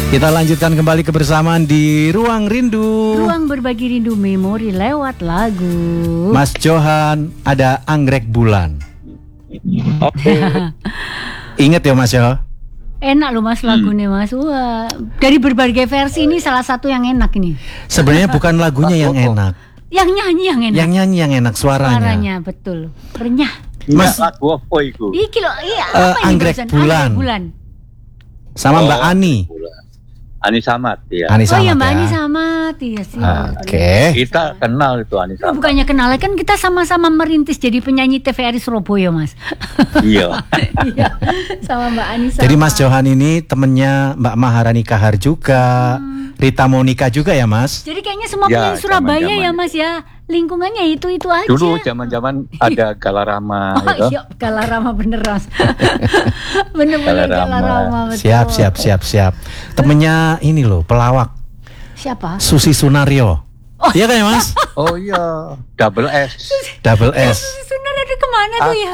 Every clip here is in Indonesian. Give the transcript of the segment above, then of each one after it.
Kita lanjutkan kembali kebersamaan di Ruang Rindu. Ruang berbagi rindu memori lewat lagu. Mas Johan, ada Anggrek Bulan. Oke. Ingat ya Mas Yo? Enak loh Mas lagunya Mas. Wah, dari berbagai versi ini salah satu yang enak ini. Sebenarnya bukan lagunya yang enak. Yang nyanyi yang enak. Yang nyanyi yang enak suaranya. Suaranya betul. Renyah. Mas lagu apa itu? Iki loh, iya apa ini Anggrek barusan? Bulan. Anggrek Bulan. Sama Mbak Ani. Ani Samad ya. Ani Oh Samad iya Mbak ya. Ani Samad ya sih. Oke. Kita kenal itu Ani Samad. Bukannya kenal kan kita sama-sama merintis jadi penyanyi TVRI Surabaya Mas. Iya. Iya. Sama Mbak Ani Samad. Jadi Mas Johan ini temennya Mbak Maharani Kahar juga, Rita Monica juga ya Mas? Jadi kayaknya semua Ya, penyanyi Surabaya zaman-zaman ya Mas ya. Lingkungannya itu aja. Dulu zaman-zaman ada Galarama Oh gitu. iya, Galarama bener Mas. Bener-bener Galarama. Siap. Temennya ini loh, pelawak Siapa? Susi Sunario. Iya kan ya Mas? Oh iya, Double S. Double S. Sebenarnya ada kemana tuh ya?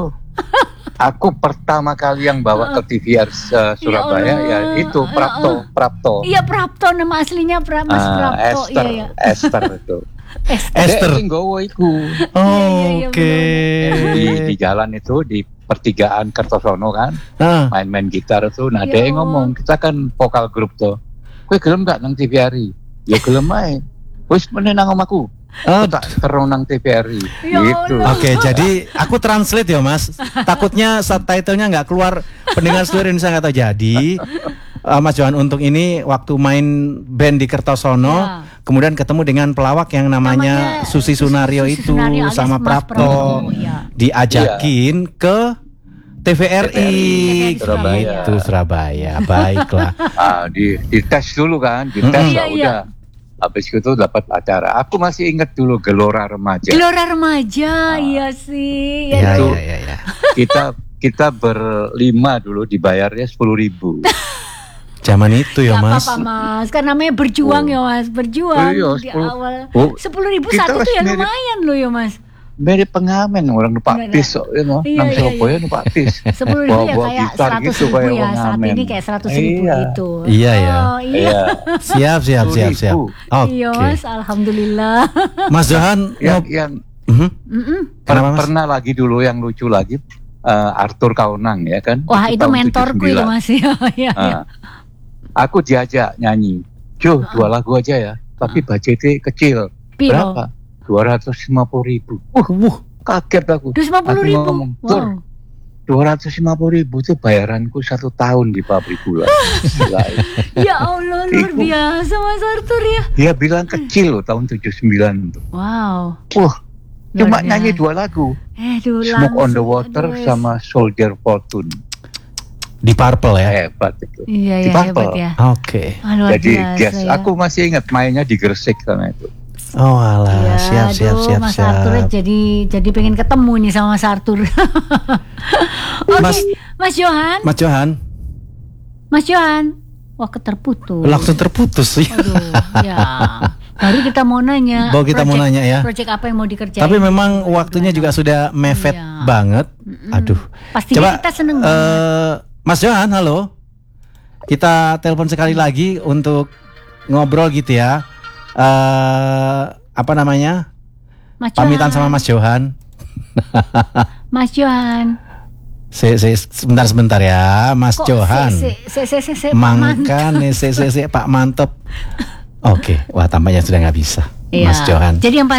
Aku pertama kali yang bawa ke TVR Surabaya ya itu Prapto. Iya Prapto, nama aslinya Mas Prapto. Esther, Iya. Esther itu. Esther. Dek nggowo iku. Oh, oke. Di jalan itu di pertigaan Kertosono kan, main-main gitar tuh. Nah, dia ngomong, kita kan vokal grup tuh. Kowe gelem gak nang TVRI? Ya gelem ae. Wis meneh nang omahku. Tak terus nang TVRI. Gitu. Oke, jadi aku translate ya Mas. Takutnya subtitlenya nggak keluar, pendengar seluruh Indonesia nggak tahu. Jadi Mas Johan untuk ini waktu main band di Kertosono, kemudian ketemu dengan pelawak yang namanya Susi Sunario itu sama Prapto, diajakin ke TVRI Surabaya. Itu Surabaya. Baiklah. Di tes dulu kan, di tes udah. Habis itu dapat acara. Aku masih ingat dulu Gelora Remaja. Gelora Remaja, iya sih. Iya. Kita berlima dulu dibayarnya 10.000. Zaman itu ya Mas. Gak apa-apa Mas, kan namanya berjuang ya Mas, berjuang di awal. 10.000 satu tuh ya lumayan loh ya Mas. Mirip pengamen orang numpak bis kok ya nang Surabaya numpak bis. 10.000 ya kayak 100.000 ya, saat ini kayak 100.000 gitu. Iya ya. Iya. Siap. Iya Mas, alhamdulillah. Mas Johan yang pernah lagi dulu yang lucu lagi Arthur Kaunang ya kan. Wah itu mentorku itu Mas ya. Aku diajak nyanyi, Jo 2 lagu aja ya, tapi budgetnya kecil. Berapa? 250.000. Kaget aku. 250.000. Wow. 250.000 itu bayaranku 1 tahun di pabrik gula. Ya Allah luar biasa Mas Arthur ya. Dia bilang kecil loh tahun 79 tuh. Wow. Cuma nyanyi 2 lagu. Smoke on the Water sama Soldier Fortune. Di Purple ya? Hebat itu. Iya, di Purple. hebat ya. Oke. Jadi aku masih ingat mainnya di Gresik sama itu. Oh alah, siap. Mas Arthur jadi pengen ketemu nih sama Mas Arthur. Oke, Mas Johan. Wah, terputus. Langsung terputus ya. Aduh, ya. Baru kita mau nanya. Ya. Proyek apa yang mau dikerjain? Tapi memang waktunya juga sudah mepet banget. Aduh. Pastinya kita seneng banget. Mas Johan, halo. Kita telepon sekali lagi untuk ngobrol gitu ya. Apa namanya? Pamitan sama Mas Johan. Mas Johan. Sebentar ya, Mas Johan. Mangkan Pak Mantep. Oke, wah tampaknya sudah nggak bisa, Mas Johan. Jadi yang